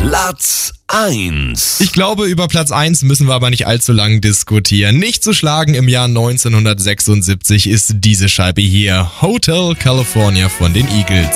Platz 1. Ich glaube, über Platz 1 müssen wir aber nicht allzu lang diskutieren. Nicht zu schlagen im Jahr 1976 ist diese Scheibe hier. Hotel California von den Eagles.